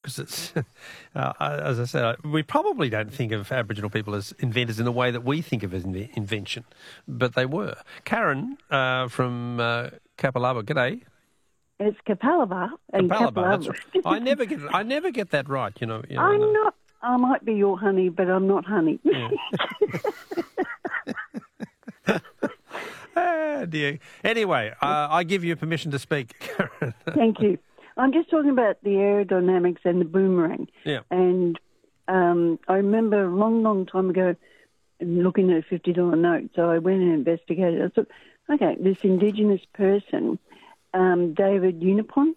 because it's, as I said, we probably don't think of Aboriginal people as inventors in the way that we think of as invention, but they were. Karen from Kapalaba, g'day. It's Kapalaba and Kapalaba. That's right. I never get that right. I'm not. I might be your honey, but I'm not honey. Yeah. Ah, dear. Anyway, I give you permission to speak, Karen. Thank you. I'm just talking about the aerodynamics and the boomerang. Yeah. And I remember a long, long time ago looking at a $50 note, so I went and investigated. I thought, okay, this Indigenous person, David Unipon,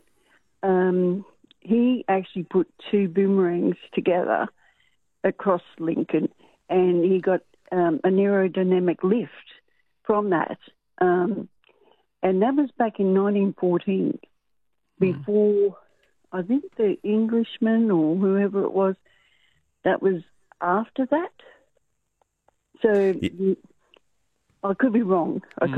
he actually put two boomerangs together across Lincoln, and he got an aerodynamic lift from that. And that was back in 1914, before, I think, the Englishman or whoever it was, that was after that. So I could be wrong.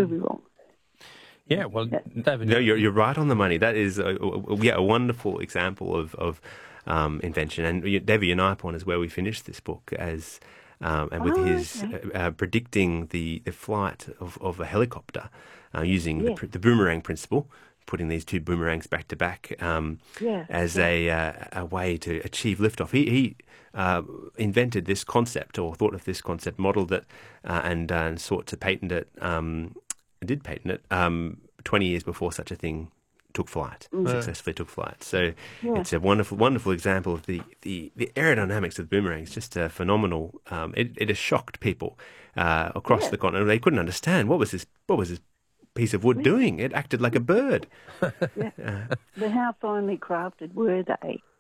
Yeah, well, David... No, you're right on the money. That is a wonderful example of invention. And David Unipon is where we finished this book as... and with his predicting the flight of a helicopter using the boomerang principle, putting these two boomerangs back to back as a way to achieve liftoff. He invented this concept, or thought of this concept, modelled it, and sought to patent it. Did patent it 20 years before such a thing took flight, successfully took flight. So it's a wonderful, wonderful example of the aerodynamics of the boomerang. It's just phenomenal. It has shocked people across the continent. They couldn't understand what was this piece of wood doing. It acted like a bird. But how finely crafted were they?